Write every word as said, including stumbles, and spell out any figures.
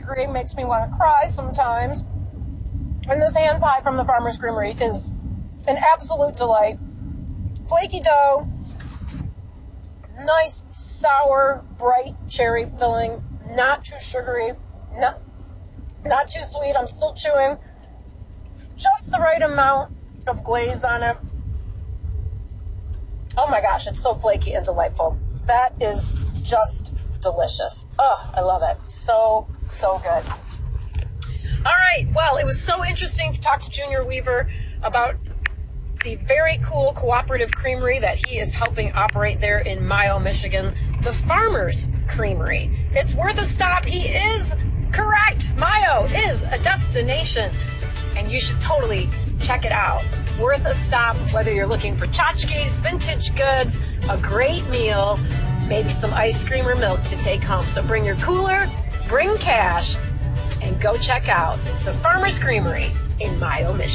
sugary, makes me want to cry sometimes. And this hand pie from the Farmer's Creamery is an absolute delight. Flaky dough, nice, sour, bright cherry filling, not too sugary, not, not too sweet. I'm still chewing. Just the right amount of glaze on it. Oh my gosh, it's so flaky and delightful. That is just delicious. Oh, I love it. So, so good. All right, well, it was so interesting to talk to Junior Weaver about the very cool cooperative creamery that he is helping operate there in Mayo, Michigan, the Farmer's Creamery. It's worth a stop. He is correct. Mayo is a destination, and you should totally check it out. Worth a stop, whether you're looking for tchotchkes, vintage goods, a great meal, maybe some ice cream or milk to take home. So bring your cooler, bring cash, and go check out the Farmer's Creamery in Mayo, Michigan.